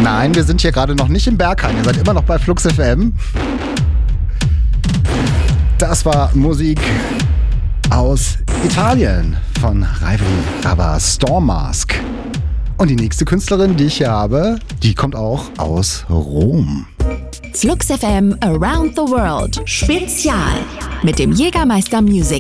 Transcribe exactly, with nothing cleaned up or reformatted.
Nein, wir sind hier gerade noch nicht im Berghain. Ihr seid immer noch bei Flux F M. Das war Musik aus Italien von Ravel Rava Storm Mask. Und die nächste Künstlerin, die ich hier habe, die kommt auch aus Rom. Flux F M Around the World Spezial mit dem Jägermeister Music